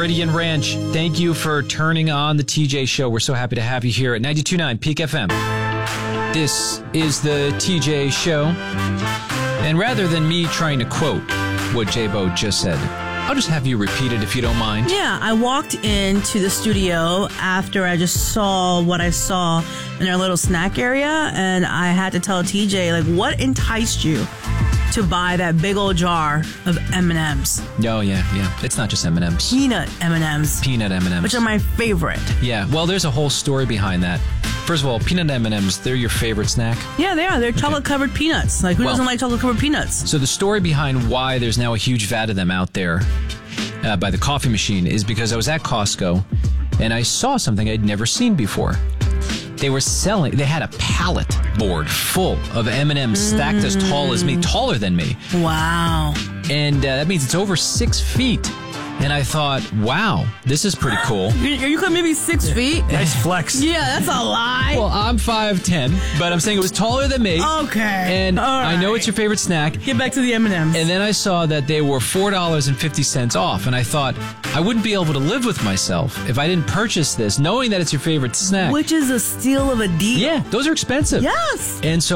Meridian Ranch. Thank you for turning on the TJ Show. We're so happy to have you here at 92.9 Peak FM. This is the TJ Show. And rather than me trying to quote what J-Bo just said, I'll just have you repeat it if you don't mind. Yeah, I walked into the studio after I just saw what I saw in our little snack area, and I had to tell TJ, like, what enticed you to buy that big old jar of M&Ms? Oh, yeah. It's not just M&Ms. Peanut M&Ms. Peanut M&Ms. Which are my favorite. Yeah, well, there's a whole story behind that. First of all, peanut M&Ms, they're your favorite snack? Yeah, they are. They're chocolate-covered peanuts. Like, who doesn't like chocolate-covered peanuts? So the story behind why there's now a huge vat of them out there by the coffee machine is because I was at Costco, and I saw something I'd never seen before. They had a pallet board full of M&Ms stacked as tall as me, taller than me. Wow. And that means it's over 6 feet. And I thought, wow, this is pretty cool. Are you maybe 6 feet? Nice flex. Yeah, that's a lie. Well, I'm 5'10", but I'm saying it was taller than me. Okay. And I know it's your favorite snack. Get back to the M&Ms. And then I saw that they were $4.50 off, and I thought, I wouldn't be able to live with myself if I didn't purchase this, knowing that it's your favorite snack. Which is a steal of a deal. Yeah, those are expensive. Yes. And so